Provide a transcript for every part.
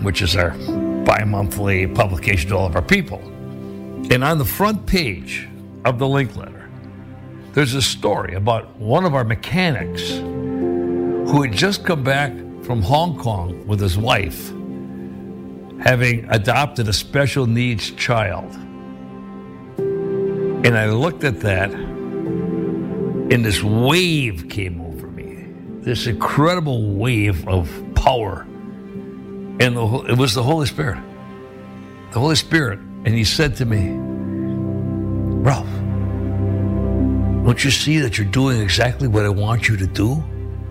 which is our bi-monthly publication to all of our people. And on the front page of the link letter, there's a story about one of our mechanics who had just come back from Hong Kong with his wife, having adopted a special needs child. And I looked at that, and this wave came over me, this incredible wave of power. And it was the Holy Spirit. The Holy Spirit. And he said to me, Ralph, don't you see that you're doing exactly what I want you to do?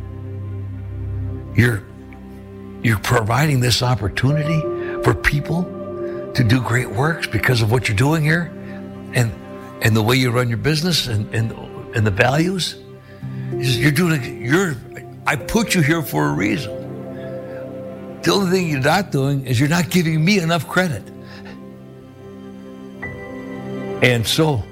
You're providing this opportunity for people to do great works because of what you're doing here and the way you run your business and the values. He says, I put you here for a reason. The only thing you're not doing is you're not giving me enough credit. And so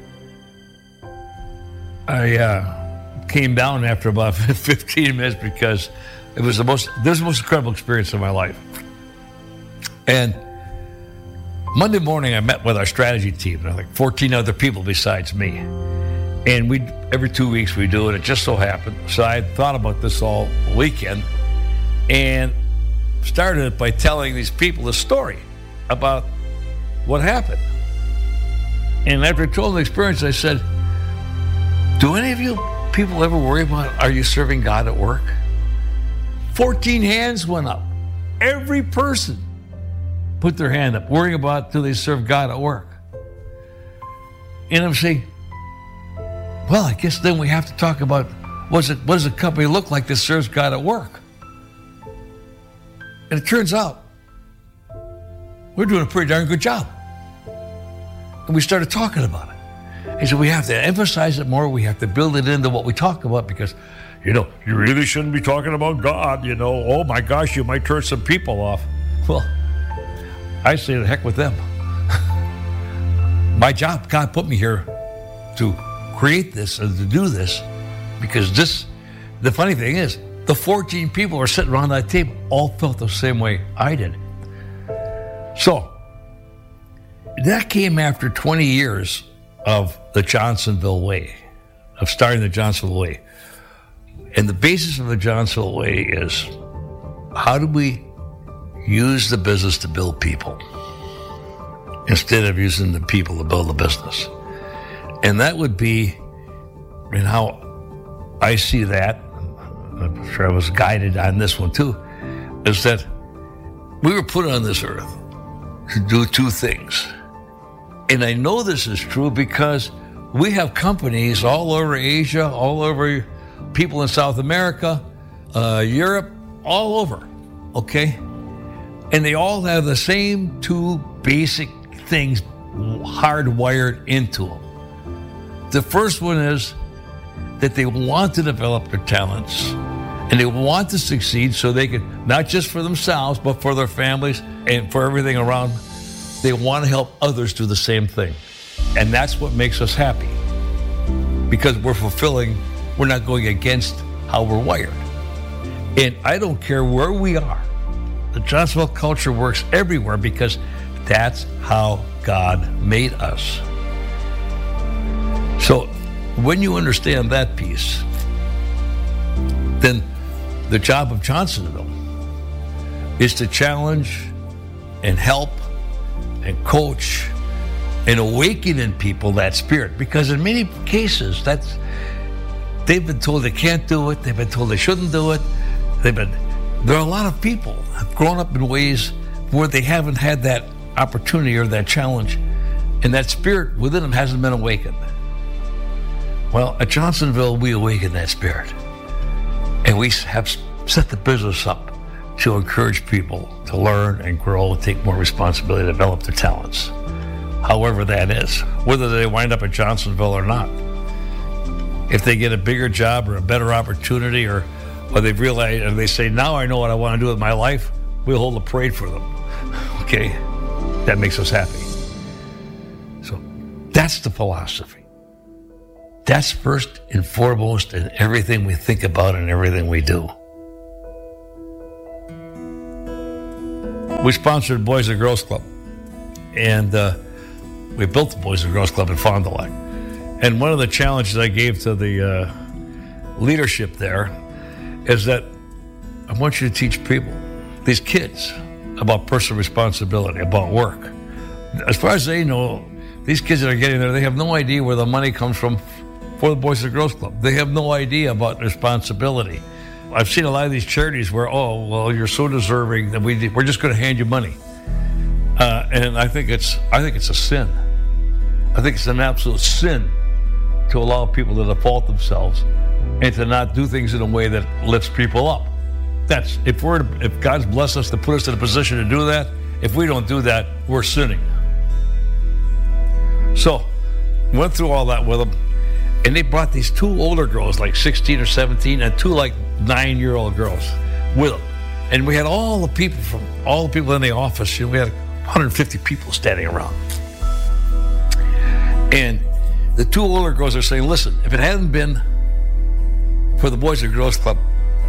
I came down after about 15 minutes because it was the most incredible experience of my life. And Monday morning, I met with our strategy team. There were like 14 other people besides me. And every 2 weeks we do it. It just so happened. So I thought about this all weekend and started it by telling these people a story about what happened. And after I told them the experience, I said, do any of you people ever worry about, are you serving God at work? 14 hands went up. Every person put their hand up, worrying about, do they serve God at work? And I'm saying, well, I guess then we have to talk about, what does a company look like that serves God at work? And it turns out, we're doing a pretty darn good job. And we started talking about it. He said, we have to emphasize it more. We have to build it into what we talk about because, you really shouldn't be talking about God, Oh my gosh, you might turn some people off. Well, I say the heck with them. My job, God put me here to create this and to do this because the funny thing is, the 14 people who are sitting around that table all felt the same way I did. So, that came after 20 years of the Johnsonville Way, of starting the Johnsonville Way. And the basis of the Johnsonville Way is, how do we use the business to build people instead of using the people to build the business? And that would be, how I see that, I'm sure I was guided on this one too, is that we were put on this earth to do two things. And I know this is true because we have companies all over Asia, all over people in South America, Europe, all over, okay? And they all have the same two basic things hardwired into them. The first one is that they want to develop their talents and they want to succeed so they can, not just for themselves, but for their families and for everything around. They want to help others do the same thing. And that's what makes us happy because we're not going against how we're wired. And I don't care where we are. The Johnsonville culture works everywhere because that's how God made us. So when you understand that piece, then the job of Johnsonville is to challenge and help and coach and awaken in people that spirit. Because in many cases, they've been told they can't do it. They've been told they shouldn't do it. There are a lot of people who have grown up in ways where they haven't had that opportunity or that challenge, and that spirit within them hasn't been awakened. Well, at Johnsonville, we awaken that spirit, and we have set the business up to encourage people to learn and grow and take more responsibility to develop their talents, however that is, whether they wind up at Johnsonville or not. If they get a bigger job or a better opportunity or they've realized and they say, now I know what I want to do with my life, we'll hold a parade for them. Okay? That makes us happy. So that's the philosophy. That's first and foremost in everything we think about and everything we do. We sponsored Boys and Girls Club. And we built the Boys and Girls Club in Fond du Lac. And one of the challenges I gave to the leadership there is that I want you to teach people, these kids, about personal responsibility, about work. As far as they know, these kids that are getting there, they have no idea where the money comes from for the Boys and Girls Club. They have no idea about responsibility. I've seen a lot of these charities where, oh, well, you're so deserving that we're just going to hand you money. And I think it's a sin. I think it's an absolute sin to allow people to default themselves and to not do things in a way that lifts people up. If God's blessed us to put us in a position to do that, if we don't do that, we're sinning. So, went through all that with them, and they brought these 2 older girls, like 16 or 17, and 2 like 9-year-old girls with them. And we had all the people in the office. We had 150 people standing around. And the 2 older girls are saying, listen, if it hadn't been for the Boys and Girls Club,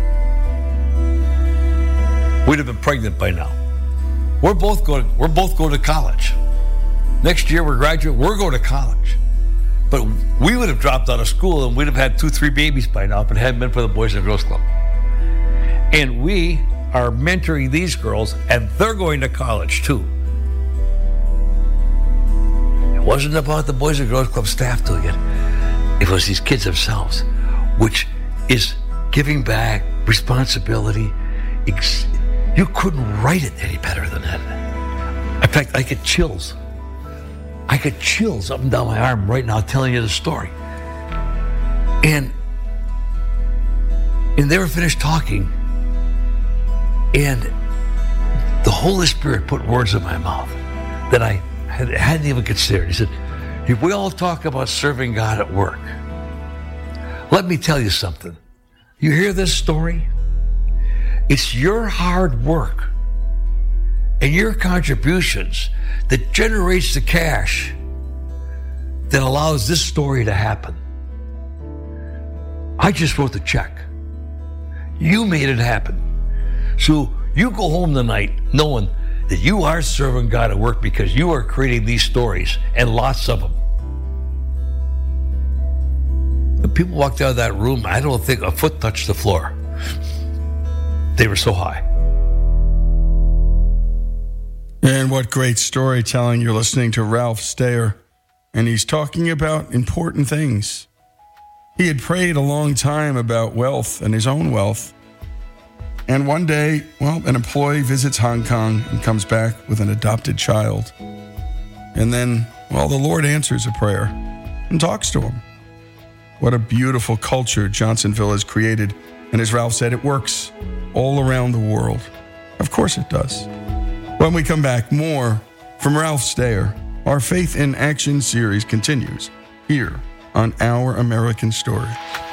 we'd have been pregnant by now. We're both going to college. Next year we're going to college. But we would have dropped out of school and we'd have had 2-3 babies by now if it hadn't been for the Boys and Girls Club. And we are mentoring these girls, and they're going to college too. It wasn't about the Boys and Girls Club staff doing it. It was these kids themselves, which is giving back, responsibility. You couldn't write it any better than that. In fact, I get chills. Up and down my arm right now telling you the story. And they were finished talking, and the Holy Spirit put words in my mouth that I hadn't even considered. He said, if we all talk about serving God at work, let me tell you something. You hear this story? It's your hard work and your contributions that generates the cash that allows this story to happen. I just wrote the check. You made it happen. So you go home tonight knowing that you are serving God at work because you are creating these stories, and lots of them. The people walked out of that room, I don't think a foot touched the floor. They were so high. And what great storytelling. You're listening to Ralph Steyer, and he's talking about important things. He had prayed a long time about wealth and his own wealth. And one day, an employee visits Hong Kong and comes back with an adopted child. And then, the Lord answers a prayer and talks to him. What a beautiful culture Johnsonville has created. And as Ralph said, it works all around the world. Of course it does. When we come back, more from Ralph Steyer. Our Faith in Action series continues here on Our American Story.